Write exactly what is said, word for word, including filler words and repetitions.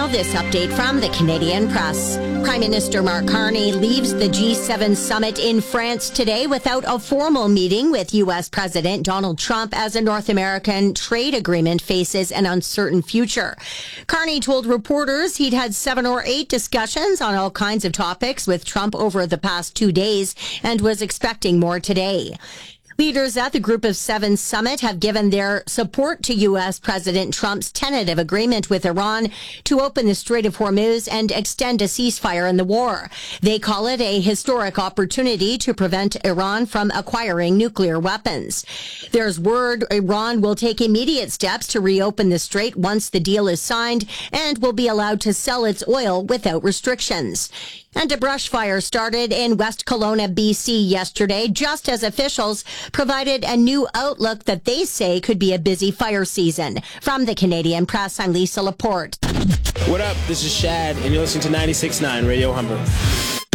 Now, this update from the Canadian Press. Prime Minister Mark Carney leaves the G seven summit in France today without a formal meeting with U S. President Donald Trump as a North American trade agreement faces an uncertain future. Carney told reporters he'd had seven or eight discussions on all kinds of topics with Trump over the past two days and was expecting more today. Leaders at the Group of Seven summit have given their support to U S. President Trump's tentative agreement with Iran to open the Strait of Hormuz and extend a ceasefire in the war. They call it a historic opportunity to prevent Iran from acquiring nuclear weapons. There's word Iran will take immediate steps to reopen the strait once the deal is signed and will be allowed to sell its oil without restrictions. And a brush fire started in West Kelowna, B C yesterday, just as officials provided a new outlook that they say could be a busy fire season. From the Canadian Press, I'm Lisa Laporte. What up? This is Shad, and you're listening to ninety-six point nine Radio Humber.